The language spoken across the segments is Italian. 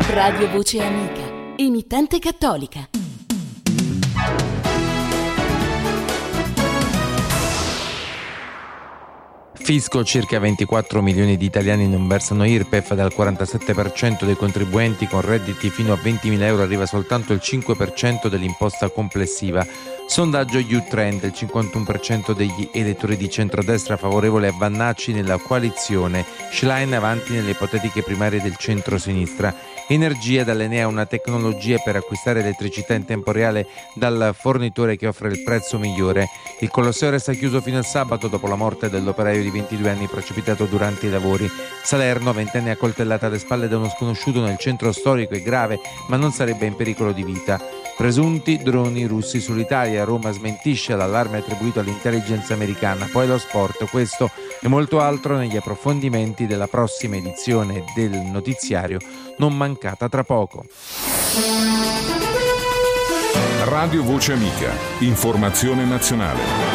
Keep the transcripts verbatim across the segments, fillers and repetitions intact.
Radio Voce Amica, emittente cattolica. Fisco: circa ventiquattro milioni di italiani non versano I R P E F, dal quarantasette per cento dei contribuenti con redditi fino a ventimila euro arriva soltanto il cinque per cento dell'imposta complessiva. Sondaggio YouTrend: il cinquantuno per cento degli elettori di centrodestra favorevole a Vannacci nella coalizione, Schlein avanti nelle ipotetiche primarie del centro-sinistra. Energia: dall'Enea una tecnologia per acquistare elettricità in tempo reale dal fornitore che offre il prezzo migliore. Il Colosseo resta chiuso fino a sabato dopo la morte dell'operaio di ventidue anni precipitato durante i lavori. Salerno: ventenne accoltellata alle spalle da uno sconosciuto nel centro storico, è grave ma non sarebbe in pericolo di vita. Presunti droni russi sull'Italia, Roma smentisce l'allarme attribuito all'intelligence americana. Poi lo sport, questo e molto altro negli approfondimenti della prossima edizione del notiziario, non mancata tra poco. Radio Voce Amica, informazione nazionale.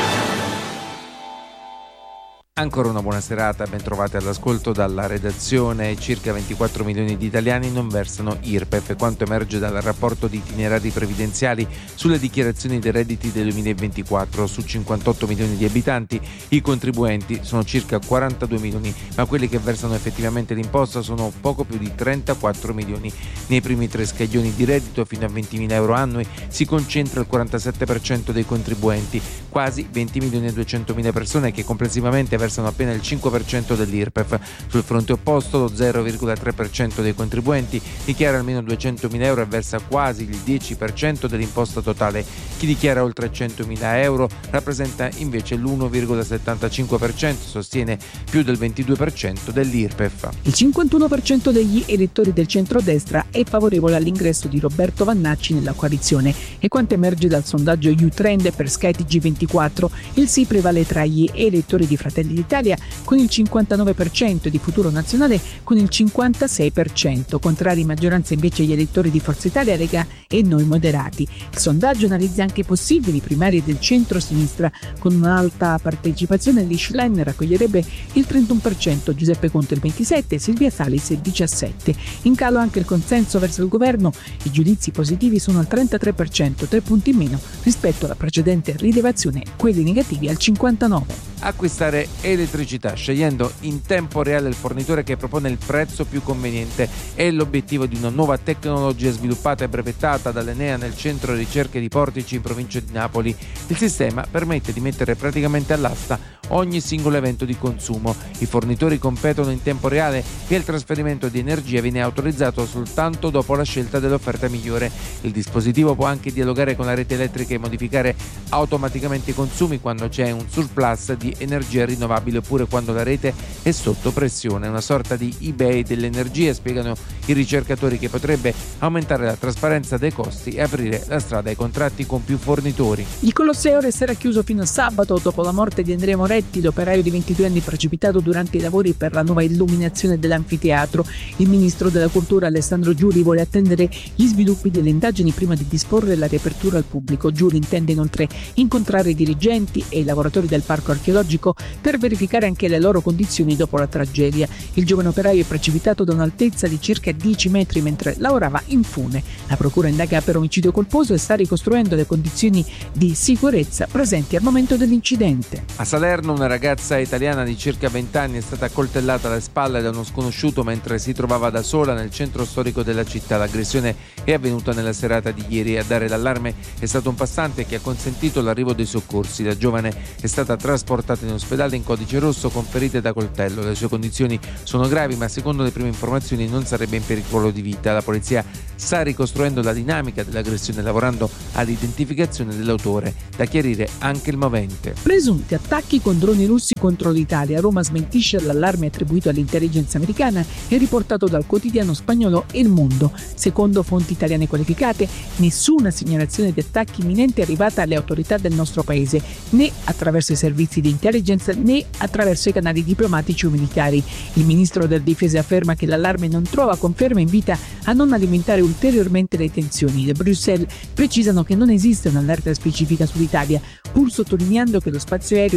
Ancora una buona serata, ben trovati all'ascolto dalla redazione. Circa ventiquattro milioni di italiani non versano I R P E F, quanto emerge dal rapporto di itinerari previdenziali sulle dichiarazioni dei redditi del duemilaventiquattro. Su cinquantotto milioni di abitanti i contribuenti sono circa quarantadue milioni, ma quelli che versano effettivamente l'imposta sono poco più di trentaquattro milioni. Nei primi tre scaglioni di reddito fino a ventimila euro annui si concentra il quarantasette per cento dei contribuenti, quasi venti milioni e duecentomila persone che complessivamente versano appena il cinque per cento dell'I R P E F. Sul fronte opposto, lo zero virgola tre per cento dei contribuenti dichiara almeno duecentomila euro e versa quasi il dieci per cento dell'imposta totale. Chi dichiara oltre centomila euro rappresenta invece l'uno virgola settantacinque per cento, sostiene più del ventidue per cento dell'I R P E F. Il cinquantuno per cento degli elettori del centrodestra è favorevole all'ingresso di Roberto Vannacci nella coalizione, e quanto emerge dal sondaggio YouTrend per Sky T G ventiquattro, il sì prevale tra gli elettori di Fratelli d'Italia con il cinquantanove per cento e di Futuro Nazionale con il cinquantasei per cento. Contrari in maggioranza invece gli elettori di Forza Italia, Lega e Noi Moderati. Il sondaggio analizza anche possibili primarie del centro-sinistra. Con un'alta partecipazione di Schlein raccoglierebbe il trentuno per cento, Giuseppe Conte il ventisette per cento, Silvia Salis il diciassette per cento. In calo anche il consenso verso il governo, i giudizi positivi sono al trentatré per cento, tre punti in meno rispetto alla precedente rilevazione, quelli negativi al cinquantanove per cento. Acquistare elettricità scegliendo in tempo reale il fornitore che propone il prezzo più conveniente è l'obiettivo di una nuova tecnologia sviluppata e brevettata dall'Enea nel centro ricerche di Portici in provincia di Napoli. Il sistema permette di mettere praticamente all'asta ogni singolo evento di consumo. I fornitori competono in tempo reale e il trasferimento di energia viene autorizzato soltanto dopo la scelta dell'offerta migliore. Il dispositivo può anche dialogare con la rete elettrica e modificare automaticamente i consumi quando c'è un surplus di energia rinnovabile oppure quando la rete è sotto pressione. Una sorta di eBay dell'energia, spiegano i ricercatori, che potrebbe aumentare la trasparenza dei costi e aprire la strada ai contratti con più fornitori. Il Colosseo resterà chiuso fino a sabato dopo la morte di Andrea Moretti, l'operaio di ventidue anni precipitato durante i lavori per la nuova illuminazione dell'anfiteatro. Il ministro della Cultura Alessandro Giuri vuole attendere gli sviluppi delle indagini prima di disporre la riapertura al pubblico. Giuri intende inoltre incontrare i dirigenti e i lavoratori del parco archeologico per verificare anche le loro condizioni dopo la tragedia. Il giovane operaio è precipitato da un'altezza di circa dieci metri mentre lavorava in fune. La procura indaga per omicidio colposo e sta ricostruendo le condizioni di sicurezza presenti al momento dell'incidente. A Salerno una ragazza italiana di circa venti anni è stata accoltellata alle spalle da uno sconosciuto mentre si trovava da sola nel centro storico della città. L'aggressione è avvenuta nella serata di ieri. A dare l'allarme è stato un passante che ha consentito l'arrivo dei soccorsi. La giovane è stata trasportata in ospedale in codice rosso con ferite da coltello. Le sue condizioni sono gravi, ma secondo le prime informazioni non sarebbe in pericolo di vita. La polizia sta ricostruendo la dinamica dell'aggressione, lavorando all'identificazione dell'autore. Da chiarire anche il movente. Presunti attacchi con droni russi contro l'Italia. Roma smentisce l'allarme attribuito all'intelligence americana e riportato dal quotidiano spagnolo Il Mundo. Secondo fonti italiane qualificate, nessuna segnalazione di attacchi imminenti è arrivata alle autorità del nostro paese, né attraverso i servizi di intelligence né attraverso i canali diplomatici o militari. Il ministro della Difesa afferma che l'allarme non trova conferma e invita a non alimentare ulteriormente le tensioni. Le Bruxelles precisano che non esiste un'allerta specifica sull'Italia, pur sottolineando che lo spazio aereo europeo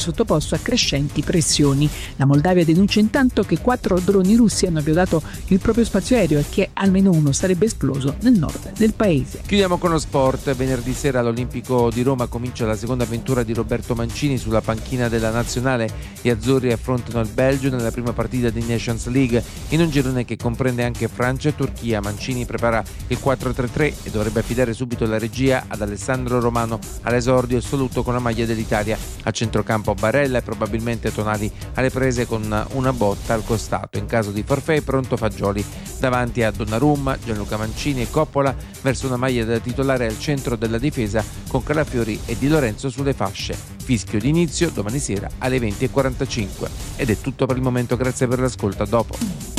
sottoposto a crescenti pressioni. La Moldavia denuncia intanto che quattro droni russi hanno violato il proprio spazio aereo e che almeno uno sarebbe esploso nel nord del paese. Chiudiamo con lo sport. Venerdì sera all'Olimpico di Roma comincia la seconda avventura di Roberto Mancini sulla panchina della nazionale. Gli azzurri affrontano il Belgio nella prima partita di Nations League in un girone che comprende anche Francia e Turchia. Mancini prepara il quattro tre tre e dovrebbe affidare subito la regia ad Alessandro Romano all'esordio assoluto con la maglia dell'Italia. A centrocampo Barella e probabilmente Tonali alle prese con una botta al costato. In caso di forfait è pronto Fagioli davanti a Donnarumma, Gianluca Mancini e Coppola verso una maglia da titolare al centro della difesa con Calafiori e Di Lorenzo sulle fasce. Fischio d'inizio domani sera alle venti e quarantacinque. Ed è tutto per il momento, grazie per l'ascolto, a dopo.